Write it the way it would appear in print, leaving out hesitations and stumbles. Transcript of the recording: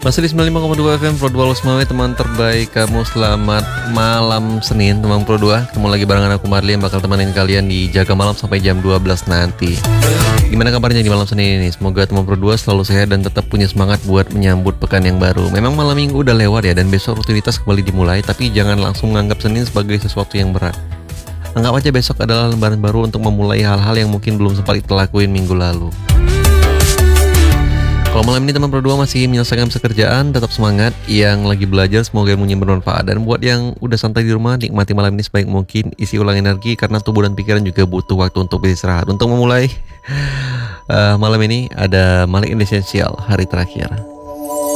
Masih di 95,2 FM Pro 2 Losmawe, teman terbaik kamu. Selamat malam Senin, teman Pro 2. Ketemu lagi barengan aku Marli yang bakal temenin kalian di Jaga Malam sampai jam 12 nanti. Gimana kabarnya di malam Senin ini? Semoga teman Pro 2 selalu sehat dan tetap punya semangat buat menyambut pekan yang baru. Memang malam minggu udah lewat ya, dan besok rutinitas kembali dimulai. Tapi jangan langsung menganggap Senin sebagai sesuatu yang berat. Anggap aja besok adalah lembaran baru untuk memulai hal-hal yang mungkin belum sempat kita lakuin minggu lalu. Kalau malam ini teman Pro 2 masih menyelesaikan pekerjaan, tetap semangat. Yang lagi belajar semoga ilmunya bermanfaat. Dan buat yang udah santai di rumah, nikmati malam ini sebaik mungkin. Isi ulang energi karena tubuh dan pikiran juga butuh waktu untuk beristirahat. Untuk memulai malam ini ada Malik Essential, hari terakhir.